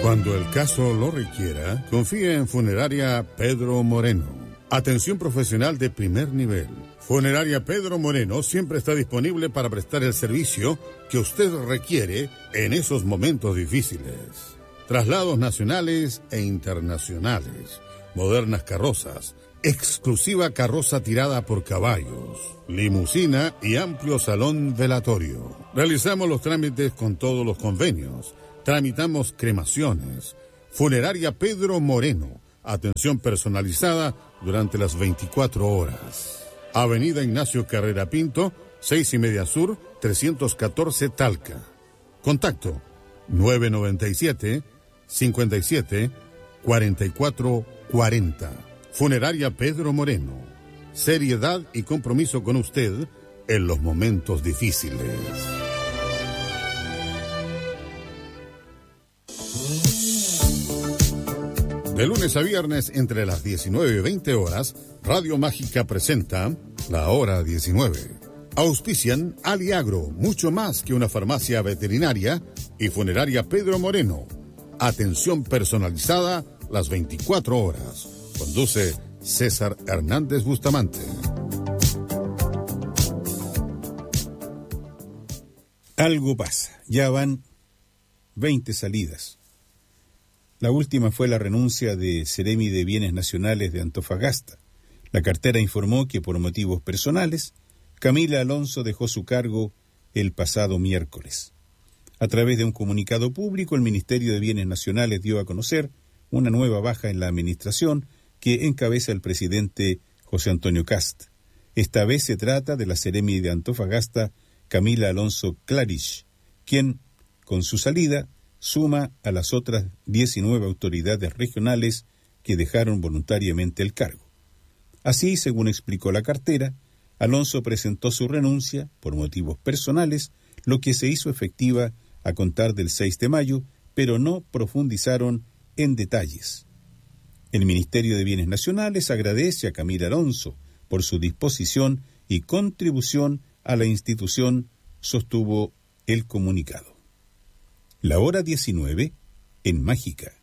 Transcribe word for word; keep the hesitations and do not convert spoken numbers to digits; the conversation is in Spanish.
Cuando el caso lo requiera, confíe en Funeraria Pedro Moreno. Atención profesional de primer nivel. Funeraria Pedro Moreno siempre está disponible para prestar el servicio que usted requiere en esos momentos difíciles. Traslados nacionales e internacionales, modernas carrozas, exclusiva carroza tirada por caballos, limusina y amplio salón velatorio. Realizamos los trámites con todos los convenios. Tramitamos cremaciones. Funeraria Pedro Moreno. Atención personalizada durante las veinticuatro horas. Avenida Ignacio Carrera Pinto, seis y media Sur, trescientos catorce Talca. Contacto nueve noventa y siete, cincuenta y siete, cuarenta y cuatro cuarenta. Funeraria Pedro Moreno. Seriedad y compromiso con usted en los momentos difíciles. De lunes a viernes, entre las diecinueve y veinte horas, Radio Mágica presenta La Hora diecinueve. Auspician Aliagro, mucho más que una farmacia veterinaria, y Funeraria Pedro Moreno. Atención personalizada las veinticuatro horas. Conduce César Hernández Bustamante. Algo pasa. Ya van veinte salidas. La última fue la renuncia de Seremi de Bienes Nacionales de Antofagasta. La cartera informó que por motivos personales, Camila Alonso dejó su cargo el pasado miércoles. A través de un comunicado público, el Ministerio de Bienes Nacionales dio a conocer una nueva baja en la administración que encabeza el presidente José Antonio Kast. Esta vez se trata de la Seremi de Antofagasta, Camila Alonso Clarich, quien, con su salida, suma a las otras diecinueve autoridades regionales que dejaron voluntariamente el cargo. Así, según explicó la cartera, Alonso presentó su renuncia por motivos personales, lo que se hizo efectiva a contar del seis de mayo, pero no profundizaron en detalles. El Ministerio de Bienes Nacionales agradece a Camila Alonso por su disposición y contribución a la institución, sostuvo el comunicado. La hora diecinueve en Mágica.